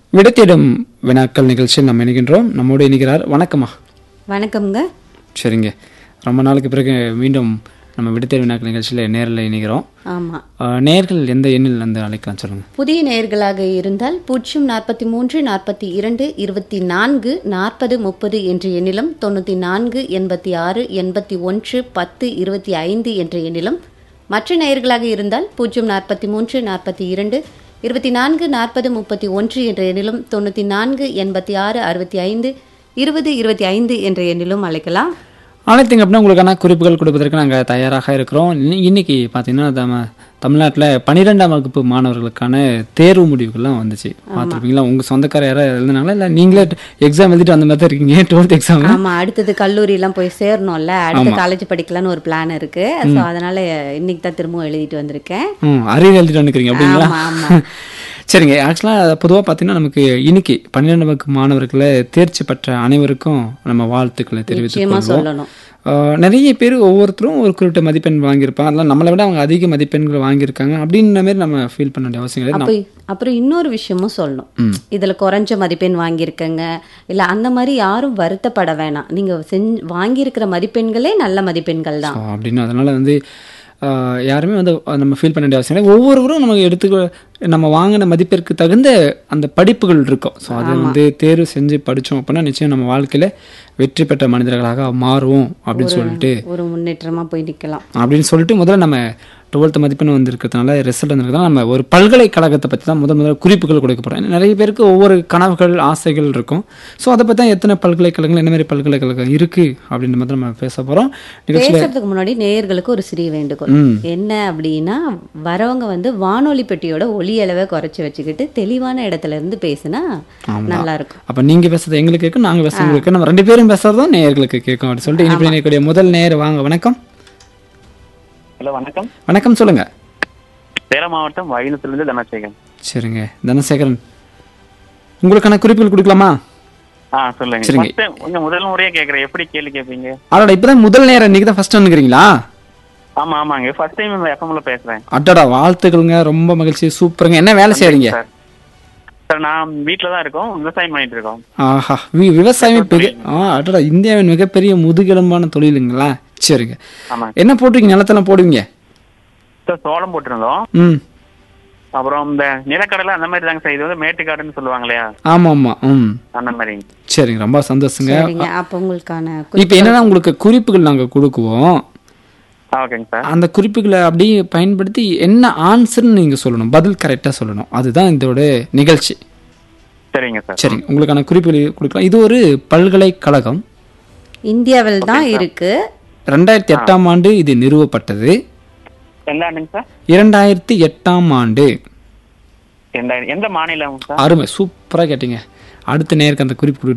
விடைத்தேடும் வினாக்கள் நிகழ்ச்சியில் நம்ம இணைகின்றோம். நம்மோடு இணைகிறார். வணக்கம்மா. வணக்கம்ங்க. சரிங்க, ரொம்ப நாளுக்கு பிறகு மீண்டும் நம்ம விடைத்தேடும் வினாக்கள் நிகழ்ச்சியில் நேரில் இணைகிறோம். ஆமாம், நேர்கள் எந்த எண்ணில் வந்து அழைக்கலாம் சொல்லுங்கள். புதிய நேயர்களாக இருந்தால் 043 42 24 40 30 என்ற எண்ணிலும் 94 86 81 10 25 என்ற எண்ணிலும், மற்ற நேயர்களாக இருந்தால் 043 42 24 40 31 என்ற எண்ணிலும் 94 86 65 20 25 என்ற எண்ணிலும் அழைக்கலாம். அனைத்துங்க அப்படின்னா உங்களுக்கான குறிப்புகள் கொடுப்பதற்கு நாங்கள் தயாராக இருக்கிறோம். இன்னைக்கு பார்த்தீங்கன்னா தமிழ்நாட்டில் 12ஆம் வகுப்பு மாணவர்களுக்கான தேர்வு முடிவுகள்லாம் வந்துச்சு. பார்த்துருப்பீங்களா? உங்கள் சொந்தக்கார யாராவது எழுதுனாங்களா இல்லை நீங்களே எக்ஸாம் எழுதிட்டு அந்த மாதிரி தான் இருக்கீங்க? 12th exam. ஆமாம், அடுத்தது கல்லூரியெல்லாம் போய் சேரணும்ல, அடுத்த காலேஜ் படிக்கலான்னு ஒரு பிளான் இருக்கு. ஸோ அதனால இன்னைக்கு தான் திரும்பவும் எழுதிட்டு வந்திருக்கேன். அரியர் எழுதிட்டு வந்துக்கிறீங்க அப்படிங்களா? ஆமாம். சரிங்க, ஆக்சுவலாக பொதுவாக பார்த்தீங்கன்னா நமக்கு இன்னைக்கு 12ஆம் வகுப்பு மாணவர்களை தேர்ச்சி பெற்ற அனைவருக்கும் நம்ம வாழ்த்துக்களை தெரிவித்து சொல்லணும். நிறைய பேர் ஒவ்வொருத்தரும் ஒரு குறிப்பிட்ட மதிப்பெண் வாங்கியிருப்பாங்க. அதெல்லாம் நம்மளை விட அவங்க அதிக மதிப்பெண்கள் வாங்கியிருக்காங்க அப்படின்ற மாதிரி நம்ம ஃபீல் பண்ண வேண்டிய அவசியம் கிடையாது. அப்புறம் இன்னொரு விஷயமும் சொல்லணும். இதுல குறைஞ்ச மதிப்பெண் வாங்கியிருக்கங்க இல்ல அந்த மாதிரி யாரும் வருத்தப்பட வேணாம். நீங்க வாங்கியிருக்கிற மதிப்பெண்களே நல்ல மதிப்பெண்கள் தான் அப்படின்னு. அதனால வந்து யாருமே வந்து நம்ம ஃபீல் பண்ண வேண்டிய அவசியம் இல்லை. ஒவ்வொருவரும் நமக்கு நம்ம வாங்கின மதிப்பிற்கு தகுந்த அந்த படிப்புகள் இருக்கும். ஸோ அதை வந்து தேர்வு செஞ்சு படித்தோம் அப்படின்னா நிச்சயம் நம்ம வாழ்க்கையில் வெற்றி பெற்ற மனிதர்களாக மாறுவோம் அப்படின்னு சொல்லிட்டு ஒரு முன்னேற்றமா போய் நிற்கலாம் அப்படின்னு சொல்லிட்டு முதல்ல நம்ம 12th மதிப்பெண் வந்திருக்கிறதுனால ரிசல்ட் வந்திருக்கிறதுனால நம்ம ஒரு பல்கலைக்கழகத்தை பற்றி தான் முதல்ல குறிப்புகள் கொடுக்க போகிறோம். நிறைய பேருக்கு ஒவ்வொரு கனவுகள் ஆசைகள் இருக்கும். ஸோ அதை பற்றி தான் எத்தனை பல்கலைக்கழகங்கள் என்ன மாதிரி பல்கலைக்கழகம் இருக்குது அப்படின்ற மாதிரி நம்ம பேச போகிறோம். பேசுறதுக்கு முன்னாடி நேயர்களுக்கு ஒரு சிறிய வேண்டுகோள் என்ன அப்படின்னா, வரவங்க வந்து வானொலி பெட்டியோட ஒலி அளவை குறைச்சி வச்சுக்கிட்டு தெளிவான இடத்துல இருந்து பேசினா நல்லா இருக்கும். அப்போ நீங்கள் பேசுறது எங்களுக்கு கேட்கும், நாங்கள் பேசுறது உங்களுக்கு, நம்ம ரெண்டு பேரும் பேசுறதும் நேயர்களுக்கு கேட்கும் அப்படின்னு சொல்லிட்டு இனிப்பு இணையக்கூடிய முதல் நேயர் வாங்க. வணக்கம். ஹலோ, வணக்கம். வணக்கம், சொல்லுங்க. சேலம் மாவட்டம் வயலத்திலிருந்து தனசேகரன். சரிங்க தனசேகரன், உங்களுக்கான குறிப்புகள் கொடுக்கலாமா? சொல்லுங்க. ஃபர்ஸ்ட் கொஞ்சம் முதல் முறையா கேக்குறேன், எப்படி கேள்வி கேட்பீங்க? அடடா, இப்பதான் முதல் நேரம், இன்னைக்கு தான் ஃபர்ஸ்ட் வந்துக்கிறீங்களா? ஆமாங்க, ஃபர்ஸ்ட் டைம் இந்த எஃப்எம்ல பேசுறேன். அடடா, வாழ்த்துக்களுங்க, ரொம்ப மகிழ்ச்சி, சூப்பருங்க. என்ன வேலை செய்றீங்க? சார் நான் வீட்ல தான் இருக்கோம், விவசாயம் பண்ணிட்டு இருக்கோம். ஆஹா, விவசாயம் அடடா, இந்தியாவின் மிகப்பெரிய முதுகெலும்பான தொழிலுங்களா? சரிங்க. என்ன போட்டுருக்கீங்க? நிலத்தெல்லாம் போடுவீங்க? சார் சோளம் போட்டிருந்தோம். அப்புறம் இந்த நிலக்கடலை அந்த மாதிரி தாங்க சார். இது வந்து மேட்டுக்காடுன்னு சொல்லுவாங்க இல்லையா? ஆமா ஆமா. அந்த மாதிரி. சரிங்க, ரொம்ப சந்தோஷங்க. அப்ப உங்களுக்கான இப்ப என்னன்னா உங்களுக்கு குறிப்புகள் நாங்க கொடுக்குவோம். ஓகேங்க சார். அந்த குறிப்புகளை அப்படியே பயன்படுத்தி என்ன ஆன்சர்னு நீங்க சொல்லணும், பதில் கரெக்டா சொல்லணும். அதுதான் இதோட நிகழ்ச்சி. சரிங்க சார். சரிங்க, உங்களுக்கான குறிப்புகள் கொடுக்கலாம். இது ஒரு பல்கலைக்கழகம், இந்தியாவில் தான் இருக்கு. 2008ஆம் ஆண்டு இது நிறுவப்பட்டது. எந்த ஆண்டுங்க சார்? 2008ஆம் ஆண்டு. எந்த மாநிலம் சார்? அருமை, சூப்பரா கேட்டீங்க. அடுத்த நேருக்கு அந்த குறிப்பு